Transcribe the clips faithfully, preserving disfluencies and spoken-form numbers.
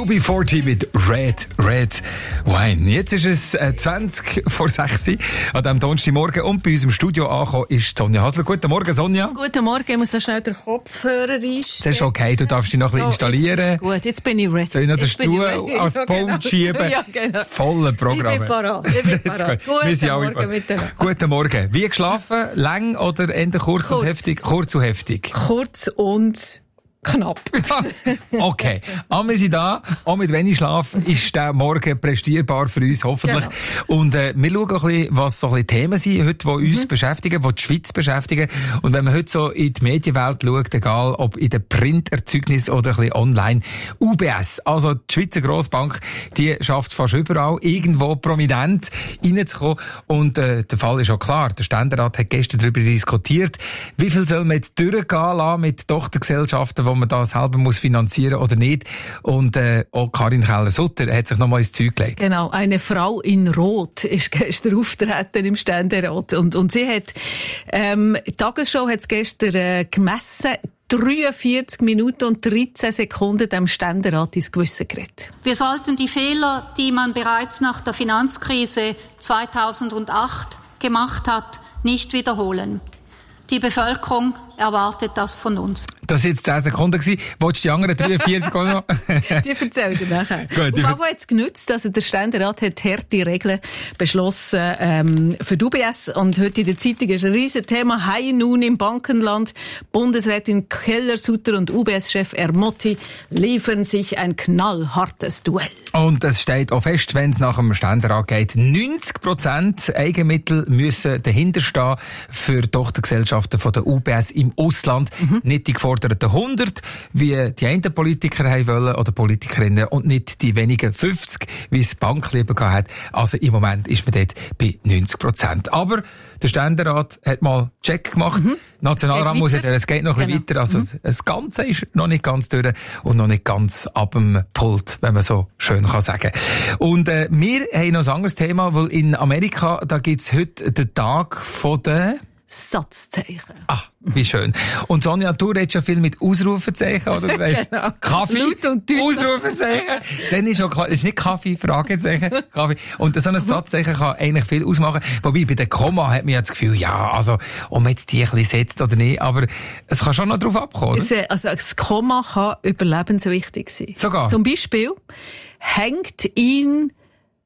U B vierzig mit Red, Red Wine. Jetzt ist es äh, zwanzig vor sechs an diesem Donnerstagmorgen und bei uns im Studio angekommen ist Sonja Hasler. Guten Morgen, Sonja. Guten Morgen, ich muss so schnell den Kopfhörer einstellen. Das ist okay, du darfst dich noch ein bisschen so, installieren. Jetzt gut, jetzt bin ich ready. Soll ich noch den Jetzt Stuhl als ja, Punkt genau. schieben? Ja, genau. Voller Programm. Ich bin parat. Ich bin parat. Guten Morgen miteinander. Guten Morgen. Wie geschlafen? Lang oder eher kurz, kurz und heftig? Kurz und heftig. Kurz und knapp. Okay. Aber wir sind da. Auch mit wenig Schlaf ist der Morgen prestierbar für uns, hoffentlich. Genau. Und äh, wir schauen auch ein bisschen, was so ein bisschen Themen sind heute, die uns mhm. beschäftigen, die die Schweiz beschäftigen. Und wenn man heute so in die Medienwelt schaut, egal ob in den Printerzeugnissen oder ein bisschen online, U B S, also die Schweizer Grossbank, die schafft fast überall irgendwo prominent reinzukommen. Und äh, der Fall ist auch klar. Der Ständerat hat gestern darüber diskutiert, wie viel soll man jetzt durchgehen lassen mit Tochtergesellschaften, wo man da selber muss finanzieren oder nicht. Und äh, auch Karin Keller-Sutter hat sich nochmal ins Zeug gelegt. Genau, eine Frau in Rot ist gestern auftreten im Ständerat. Und, und sie hat, ähm, die Tagesschau hat es gestern äh, gemessen, dreiundvierzig Minuten und dreizehn Sekunden dem Ständerat ins Gewissen geredet. Wir sollten die Fehler, die man bereits nach der Finanzkrise zweitausendacht gemacht hat, nicht wiederholen. Die Bevölkerung erwartet das von uns. Das war jetzt zehn Sekunden. Wolltest du die anderen dreiundvierzig auch noch? Die erzählen dir nachher. Gut, Auf jeden Fall hat es genützt. Also der Ständerat hat harte Regeln beschlossen ähm, für die U B S. Und heute in der Zeitung ist ein riesen Thema. High nun im Bankenland. Bundesrätin Keller-Sutter und U B S-Chef Ermotti liefern sich ein knallhartes Duell. Und es steht auch fest, wenn es nach dem Ständerat geht, neunzig Prozent Eigenmittel müssen dahinter stehen für Tochtergesellschaften von der U B S im Ausland. Mhm. Nicht die geforderten hundert, wie die einen Politiker haben wollen, oder Politikerinnen, und nicht die wenigen fünfzig, wie es die Bank lieber gehabt hat. Also im Moment ist man dort bei neunzig Prozent. Aber der Ständerat hat mal Check gemacht. Mhm. Nationalrat muss ja, es geht noch ein bisschen genau. weiter. Also mhm. das Ganze ist noch nicht ganz durch und noch nicht ganz ab dem Pult, wenn man so schön kann sagen. Und äh, wir haben noch ein anderes Thema, weil in Amerika, da gibt's heute den Tag von der Satzzeichen. Ah, wie schön. Und Sonja, du redest ja viel mit Ausrufezeichen, oder? Du weißt, genau. Kaffee, Laut und deutlich. Ausrufezeichen. Dann ist schon klar, das ist nicht Kaffee, Fragezeichen, Kaffee. Und so ein Satzzeichen kann eigentlich viel ausmachen. Wobei, bei den Komma hat man ja das Gefühl, ja, also, ob man jetzt die ein bisschen setzt oder nicht, aber es kann schon noch drauf abkommen, oder? Also, das Komma kann überlebenswichtig sein. Sogar? Zum Beispiel, hängt ihn,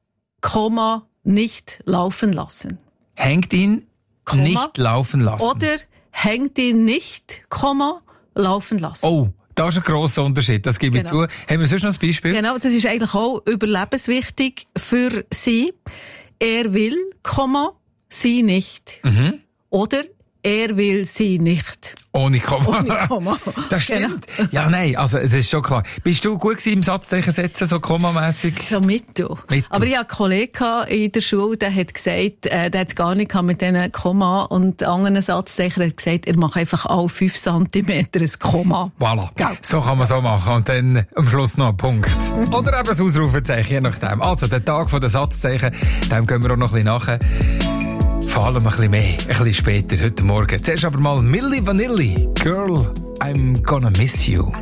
Komma, nicht laufen lassen. Hängt ihn Komma, nicht laufen lassen. Oder hängt ihn nicht, Komma, laufen lassen. Oh, das ist ein grosser Unterschied, das gebe genau. ich zu. Haben wir sonst noch ein Beispiel? Genau, das ist eigentlich auch überlebenswichtig für sie. Er will, Komma, sie nicht. Mhm. Oder er will sie nicht. Ohne Komma. Ohne Komma. Das stimmt. Genau. Ja, nein, also, das ist schon klar. Bist du gut gewesen im Satzzeichen setzen, so kommamässig? So mittel. Aber ich hatte einen Kollegen in der Schule, der hat gesagt, äh, der hat es gar nicht mit diesen Komma und anderen Satzzeichen, der hat gesagt, er macht einfach alle fünf Zentimeter ein Komma. Voilà. Gell. So kann man so machen. Und dann am Schluss noch ein Punkt. Oder eben das Ausrufezeichen, je nachdem. Also, der Tag der Satzzeichen, dem gehen wir auch noch ein bisschen nachher. Vor allem ein bisschen mehr, ein bisschen später, heute Morgen. Zuerst aber mal Milli Vanilli. Girl, I'm gonna miss you.